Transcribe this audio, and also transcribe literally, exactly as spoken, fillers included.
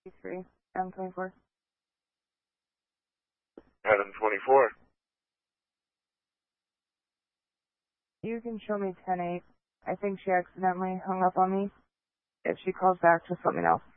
three, M twenty-four. Adam twenty-four. You can show me ten eight. I think she accidentally hung up on me. If she calls back, just let me know.